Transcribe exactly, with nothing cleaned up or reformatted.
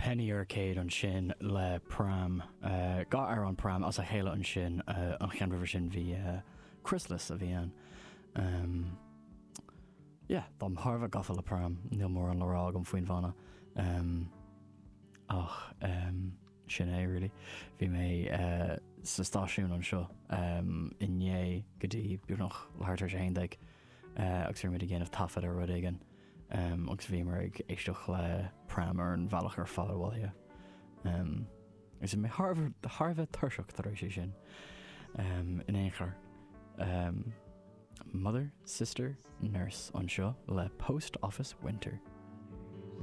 penny arcade an sin le pram uh, ga ar an pram as a chéile an sin uh, an cheanrih sin bhí uh, Chrysalis a bhí an um, yeah, dám Harvah gafa le pram níl mór an lerá an faoin bhana um, ach um, sin é really bhí mé uh, sa stáisiún an seo um, inné go dtí bú nach lehartar sé héindeag uh, agus mid a ggéanamh tafad ar rud igen um, agus bhí mar ag éisteach le pram ar an bhealach ar fáilhhaile um, agus mé Harvah tuirseach tar éis sin um, in éair um, Mother, Sister, Nurse an seo le Post Office Winter.